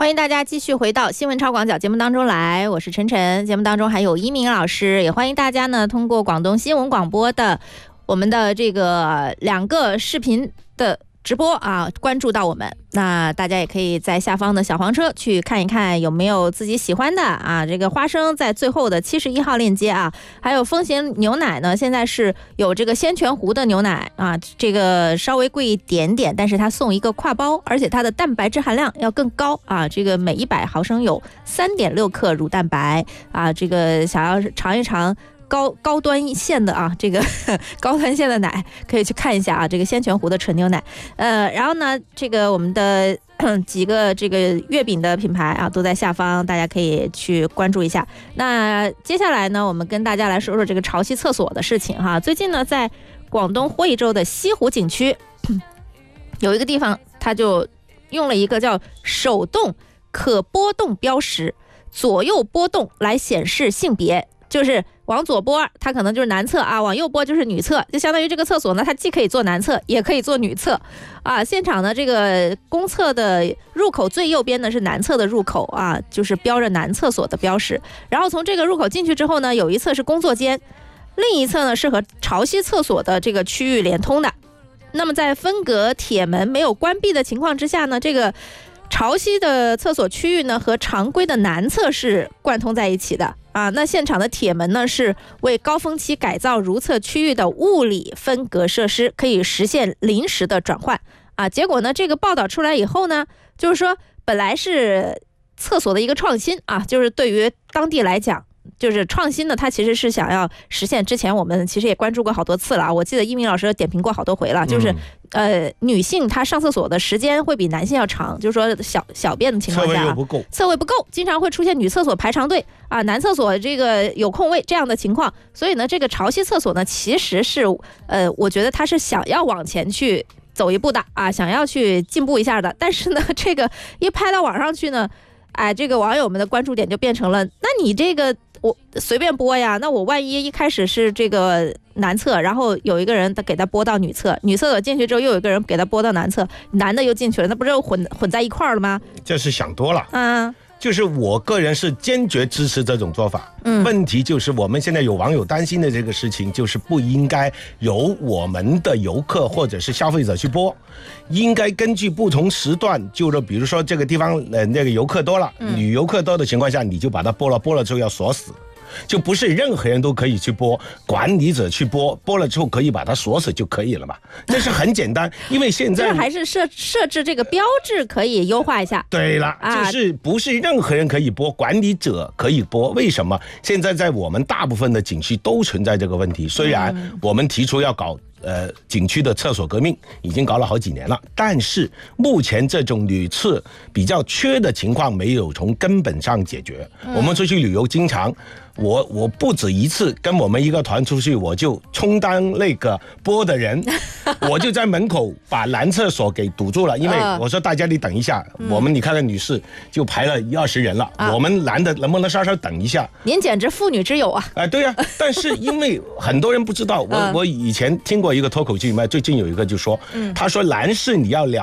欢迎大家继续回到新闻超广角节目当中来，我是晨晨。节目当中还有一鸣老师，也欢迎大家呢通过广东新闻广播的我们的这个2个视频的直播啊，关注到我们。那大家也可以在下方的小黄车去看一看有没有自己喜欢的啊。这个花生在最后的71号链接啊，还有风行牛奶呢，现在是有这个鲜泉湖的牛奶啊，这个稍微贵一点点，但是它送一个挎包，而且它的蛋白质含量要更高啊。这个每100毫升有3.6克乳蛋白啊，这个想要尝一尝高端线的啊，这个高端线的奶可以去看一下啊，这个鲜泉湖的纯牛奶。然后呢，这个我们的几个这个月饼的品牌啊，都在下方，大家可以去关注一下。那接下来呢，我们跟大家来说说这个潮汐厕所的事情哈。最近呢，在广东惠州的西湖景区有一个地方，它就用了一个叫手动可波动标识，左右波动来显示性别。就是往左拨它可能就是男厕啊，往右拨就是女厕，就相当于这个厕所呢，它既可以做男厕也可以做女厕啊。现场呢，这个公厕的入口最右边呢是男厕的入口啊，就是标着男厕所的标识。然后从这个入口进去之后呢，有一侧是工作间，另一侧呢是和潮汐厕所的这个区域连通的。那么在分隔铁门没有关闭的情况之下呢，这个潮汐的厕所区域呢和常规的男厕是贯通在一起的啊。那现场的铁门呢是为高峰期改造如厕区域的物理分隔设施，可以实现临时的转换啊。结果呢，这个报道出来以后呢，就是说本来是厕所的一个创新啊，就是对于当地来讲。就是创新呢，它其实是想要实现之前我们其实也关注过好多次了啊。我记得一鸣老师点评过好多回了，就是女性她上厕所的时间会比男性要长，就是说小便的情况下厕位不够，经常会出现女厕所排长队啊，男厕所这个有空位这样的情况。所以呢，这个潮汐厕所呢，其实是我觉得它是想要往前去走一步的啊，想要去进步一下的。但是呢，这个一拍到网上去呢，这个网友们的关注点就变成了，那你这个我随便播呀，那我万一开始是这个男厕，然后有一个人给他播到女厕，女厕所进去之后又有一个人给他播到男厕，男的又进去了，那不是混在一块儿了吗？ 这是想多了啊。就是我个人是坚决支持这种做法。问题就是我们现在有网友担心的这个事情，就是不应该由我们的游客或者是消费者去播，应该根据不同时段，就是比如说这个地方那个游客多了，女游客多的情况下，你就把它播了之后要锁死。就不是任何人都可以去播，管理者去播了之后可以把它锁死就可以了嘛。这是很简单，因为现在还是设置这个标志可以优化一下。 对了，就是不是任何人可以播，管理者可以播。为什么？现在在我们大部分的景区都存在这个问题。虽然我们提出要搞景区的厕所革命，已经搞了好几年了，但是目前这种女厕比较缺的情况没有从根本上解决。我们出去旅游经常我不止一次跟我们一个团出去，我就充当那个播的人，我就在门口把男厕所给堵住了，因为我说大家你等一下，我们你看看女士就排了20人了，我们男的能不能稍稍等一下？ 您简直妇女之友啊！ 对啊，但是因为很多人不知道，我以前听过一个脱口剧里面，最近有一个就说，他说男士你要